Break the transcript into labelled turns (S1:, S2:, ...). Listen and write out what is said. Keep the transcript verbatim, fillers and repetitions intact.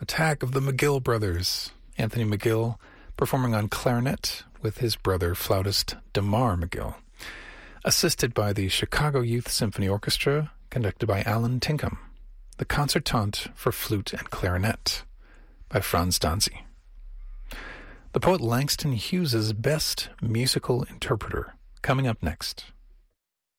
S1: Attack of the McGill Brothers. Anthony McGill performing on clarinet with his brother flautist DeMar McGill. Assisted by the Chicago Youth Symphony Orchestra, conducted by Alan Tinkham. The Concertante for Flute and Clarinet by Franz Danzi. The poet Langston Hughes' Best Musical Interpreter, coming up next.